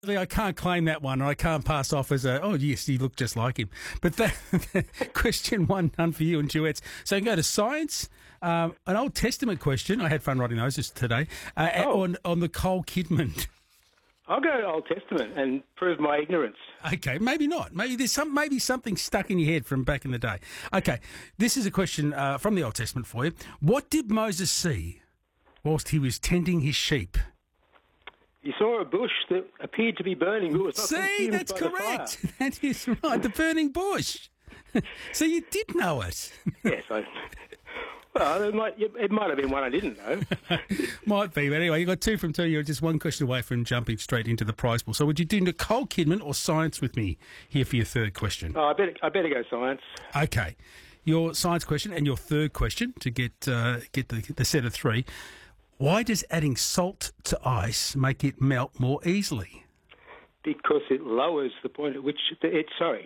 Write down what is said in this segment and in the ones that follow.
I can't claim that one. I can't pass off as oh, yes, you look just like him. But that question 1-0 for you and duets. So you can go to science, an Old Testament question. I had fun writing those just today. On Nicole Kidman. I'll go Old Testament and prove my ignorance. Okay, maybe not. Maybe there's something stuck in your head from back in the day. Okay, this is a question from the Old Testament for you. What did Moses see whilst he was tending his sheep? You saw a bush that appeared to be burning. It was not See, consumed that's by the correct. fire. That is right, the burning bush. So you did know it. Yes, well, it might have been one I didn't know. Might be, but anyway, you got 2 from 2. You're just one question away from jumping straight into the prize pool. So would you do Nicole Kidman or science with me here for your third question? Oh, I better go science. Okay. Your science question and your third question to get the set of 3. Why does adding salt to ice make it melt more easily? Because it lowers the point at which it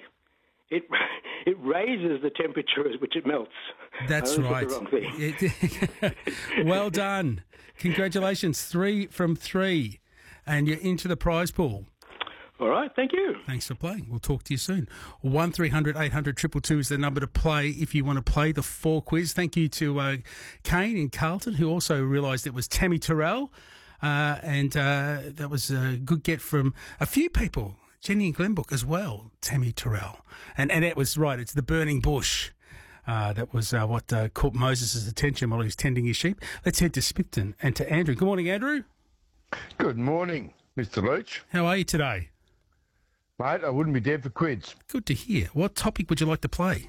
raises the temperature at which it melts. That's right. The wrong thing. Well done. Congratulations. 3 from 3. And you're into the prize pool. All right, thank you. Thanks for playing. We'll talk to you soon. 1300 800 222 is the number to play if you want to play the 4 quiz. Thank you to Kane in Carlton, who also realised it was Tammy Terrell. And that was a good get from a few people. Jenny and Glenbrook as well, Tammy Terrell. And it was right, it's the burning bush. That was what caught Moses' attention while he was tending his sheep. Let's head to Spipton and to Andrew. Good morning, Andrew. Good morning, Mr. Leach. How are you today? Mate, I wouldn't be dead for quids. Good to hear. What topic would you like to play?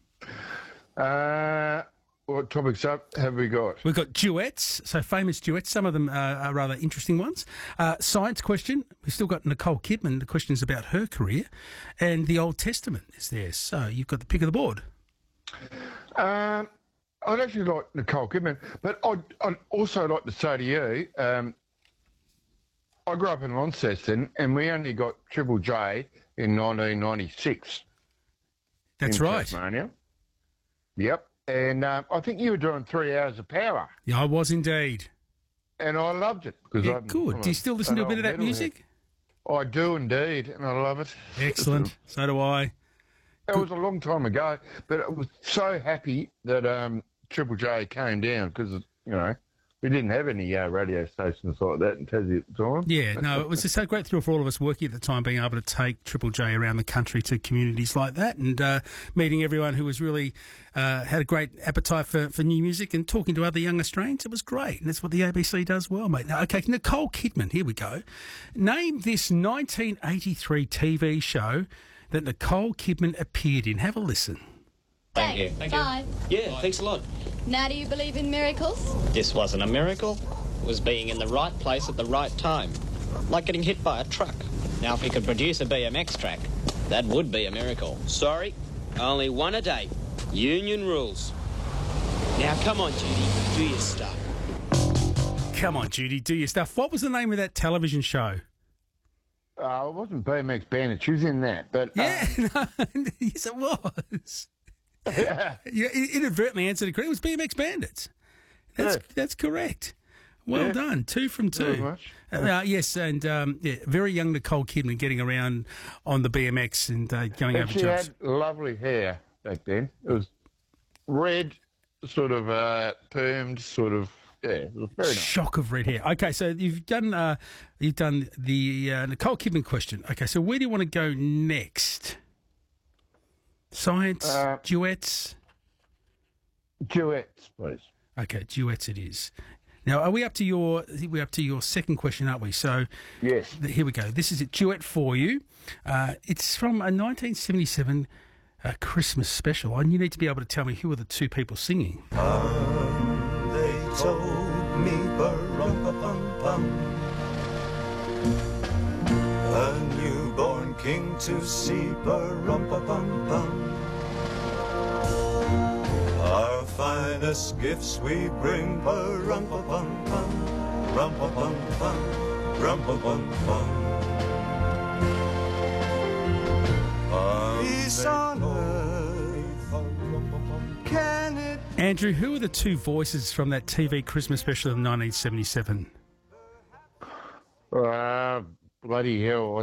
What topics up have we got? We've got duets, so famous duets. Some of them are rather interesting ones. Science question. We've still got Nicole Kidman. The question's about her career. And the Old Testament is there. So you've got the pick of the board. I'd actually like Nicole Kidman, but I'd also like to say to you, I grew up in Launceston, and we only got Triple J in 1996. That's in right. Tasmania. Yep. And I think you were doing 3 hours of power. Yeah, I was indeed. And I loved it. Yeah, good. Do you still listen to a bit of that music? I do indeed, and I love it. Excellent. So do I. It was a long time ago, but I was so happy that Triple J came down because, we didn't have any radio stations like that in Tassie at the time. Yeah, no, it was just a great thrill for all of us working at the time, being able to take Triple J around the country to communities like that and meeting everyone who was really had a great appetite for new music and talking to other young Australians. It was great, and that's what the ABC does well, mate. Now, okay, Nicole Kidman, here we go. Name this 1983 TV show that Nicole Kidman appeared in. Have a listen. Thank you. Thank you. Bye. Yeah, thanks a lot. Now, do you believe in miracles? This wasn't a miracle. It was being in the right place at the right time. Like getting hit by a truck. Now, if we could produce a BMX track, that would be a miracle. Sorry, only one a day. Union rules. Now, come on, Judy, do your stuff. Come on, Judy, do your stuff. What was the name of that television show? It wasn't BMX Bandit. She was in that. But yeah, no, yes, it was. You inadvertently answered it correctly. It was BMX Bandits. That's correct. Well done. 2 from 2. Very much. Yes, and very young Nicole Kidman getting around on the BMX and going over jumps. She had lovely hair back then. It was red, sort of permed, sort of. Yeah, it was very nice. Shock of red hair. Okay, so you've done the Nicole Kidman question. Okay, so where do you want to go next? Science, duets? Duets, please. Okay, duets it is. Now, are we up to your? I think we're up to your second question, aren't we? So, yes. Here we go. This is a duet for you. It's from a 1977 Christmas special, and you need to be able to tell me who are the 2 people singing. They told me, ba-rum-pa-pum-pum, a newborn king to see, ba-rum-pa-pum-pum. Our finest gifts we bring, ba-rum-pa-pum-pum, rum-pa-pum-pum, rum-pa-pum-pum. Peace on earth, can it... Andrew, who are the 2 voices from that TV Christmas special of 1977? bloody hell.